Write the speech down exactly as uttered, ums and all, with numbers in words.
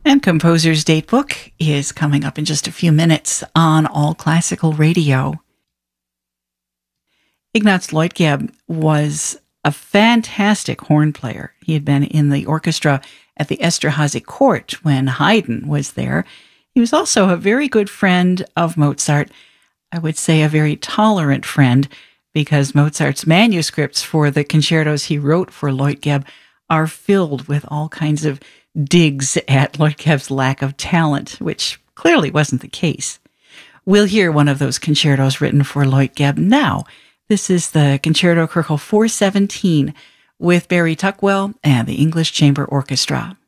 And Composer's Datebook is coming up in just a few minutes on All Classical Radio. Ignaz Leutgeb was a fantastic horn player. He had been in the orchestra at the Esterhazy court when Haydn was there. He was also a very good friend of Mozart. I would say a very tolerant friend, because Mozart's manuscripts for the concertos he wrote for Leutgeb are filled with all kinds of digs at Leutgeb's lack of talent, which clearly wasn't the case. We'll hear one of those concertos written for Leutgeb now. This is the Concerto Köchel four seventeen with Barry Tuckwell and the English Chamber Orchestra.